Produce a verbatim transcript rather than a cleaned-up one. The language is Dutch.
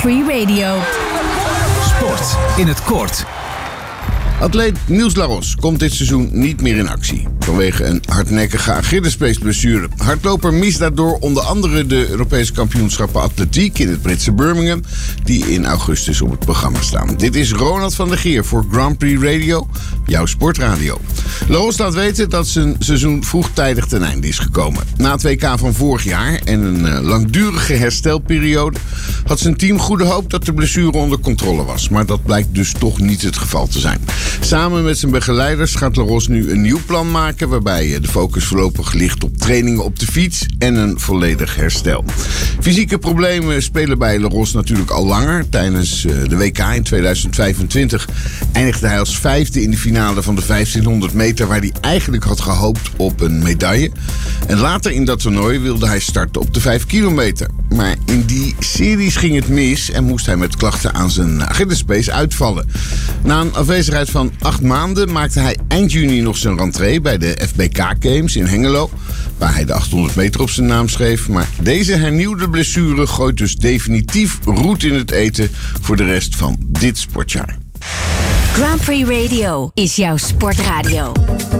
Prix Radio. Sport in het kort. Atleet Niels Laros komt dit seizoen niet meer in actie. Vanwege een hardnekkige Achillespeesblessure. Hardloper mist daardoor onder andere de Europese kampioenschappen atletiek in het Britse Birmingham, die in augustus op het programma staan. Dit is Ronald van der Geer voor Grand Prix Radio, jouw sportradio. Laros laat weten dat zijn seizoen vroegtijdig ten einde is gekomen. Na het W K van vorig jaar en een uh, langdurige herstelperiode had zijn team goede hoop dat de blessure onder controle was. Maar dat blijkt dus toch niet het geval te zijn. Samen met zijn begeleiders gaat Laros nu een nieuw plan maken, waarbij de focus voorlopig ligt op trainingen op de fiets en een volledig herstel. Fysieke problemen spelen bij Laros natuurlijk al langer. Tijdens de W K in tweeduizend vijfentwintig eindigde hij als vijfde in de finale van de vijftienhonderd meter, waar hij eigenlijk had gehoopt op een medaille. En later in dat toernooi wilde hij starten op de vijf kilometer. Maar in die series ging het mis en moest hij met klachten aan zijn Achillespees uitvallen. Na een afwezigheid van acht maanden maakte hij eind juni nog zijn rentree bij de F B K Games in Hengelo, waar hij de achthonderd meter op zijn naam schreef. Maar deze hernieuwde blessure gooit dus definitief roet in het eten voor de rest van dit sportjaar. Grand Prix Radio is jouw sportradio.